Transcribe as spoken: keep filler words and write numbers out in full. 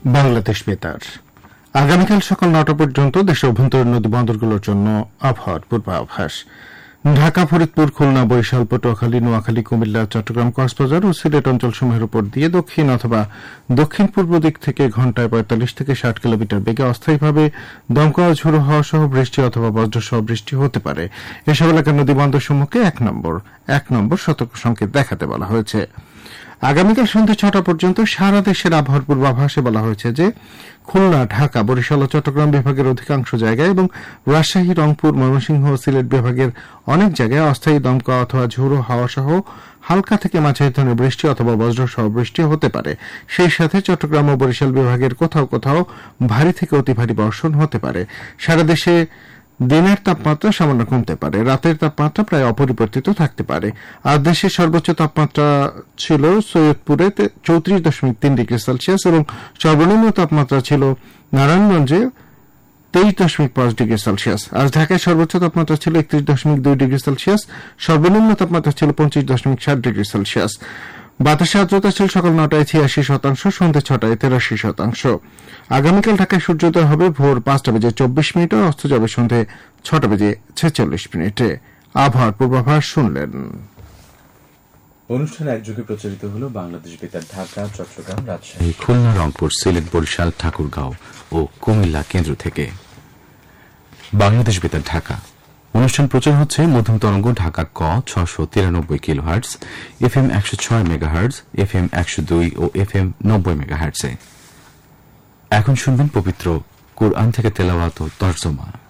বাংলাদেশ বেতার আগামীকাল সকাল নটা পর্যন্ত দেশের অভ্যন্তরীণ নদী বন্দরগুলোর জন্য আবহাওয়ার পূর্বাভাস। ঢাকা, ফরিদপুর, খুলনা, বরিশাল, পটুয়াখালী, নোয়াখালী, কুমিল্লা, চট্টগ্রাম, কক্সবাজার ও সিলেট অঞ্চলসমূহের উপর দিয়ে দক্ষিণ অথবা দক্ষিণ পূর্ব দিক থেকে ঘণ্টায় পঁয়তাল্লিশ থেকে ষাট কিলোমিটার বেগে অস্থায়ীভাবে দমকা ও ঝোড়ো হাওয়া সহ বৃষ্টি অথবা বজ্রসহ বৃষ্টি হতে পারে। এসব এলাকার নদী বন্দরসমূহকে এক নম্বর এক নম্বর সতর্ক সংকেত দেখাতে বলা হয়েছে। আগামীকাল সন্ধ্যা ছটা পর্যন্ত সারা দেশের আবহাওয়ার পূর্বাভাসে বলা হয়েছে যে খুলনা, ঢাকা, বরিশাল ও চট্টগ্রাম বিভাগের অধিকাংশ জায়গায় এবং রাজশাহী, রংপুর, ময়মনসিংহ ও সিলেট বিভাগের অনেক জায়গায় অস্থায়ী দমকা অথবা ঝোড়ো হাওয়া সহ হালকা থেকে মাঝারি ধরনের বৃষ্টি অথবা বজ্রসহ বৃষ্টি হতে পারে। সেই সাথে চট্টগ্রাম ও বরিশাল বিভাগের কোথাও কোথাও ভারী থেকে অতি ভারী বর্ষণ হতে পারে। সারা দেশে দিনের তাপমাত্রা সামান্য কমতে পারে, রাতের তাপমাত্রা প্রায় অপরিবর্তিত থাকতে পারে। আর দেশের সর্বোচ্চ তাপমাত্রা ছিল সৈয়দপুরে চৌত্রিশ দশমিক তিন ডিগ্রি সেলসিয়াস এবং সর্বনিম্ন তাপমাত্রা ছিল নারায়ণগঞ্জে তেইশ দশমিক পাঁচ ডিগ্রি সেলসিয়াস। আজ ঢাকায় সর্বোচ্চ তাপমাত্রা ছিল একত্রিশ দশমিক দুই ডিগ্রি সেলসিয়াস, সর্বনিম্ন তাপমাত্রা ছিল পঁচিশ দশমিক সাত ডিগ্রি সেলসিয়াস। বাতাসের আর্দ্রতা ছিল সকাল নটায় ছিয়াশি শতাংশ, সন্ধ্যে ছটায় তেরাশি শতাংশ। আগামীকাল ঢাকায় সূর্যোদয় হবে ভোর পাঁচটা বেজে চব্বিশ মিনিটে, অস্ত যাবে সন্ধ্যে ছটা বেজে ছেচল্লিশ মিনিটে। আবহাওয়ার পূর্বাভাস শুনলেন। অনুষ্ঠানে একযোগে প্রচারিত হল বাংলাদেশ বেতার ঢাকা, চট্টগ্রাম, রাজশাহী, খুলনা, রংপুর, সিলেট, বরিশাল, ঠাকুরগাঁও ও কুমিল্লা কেন্দ্র থেকে। বাংলাদেশ বেতার ঢাকা অনুষ্ঠান প্রচার হচ্ছে মধ্যম তরঙ্গ ঢাকা ক ছশো তিরানব্বই কিলো হার্টজ, এফ এম একশো ছয় মেগা হার্টজ, এফ এম একশো দুই ও এফ এম নব্বই মেগা হার্টজে। এখন শুনবেন পবিত্র কুরআন থেকে তেলাওয়াত ও তর্জমা।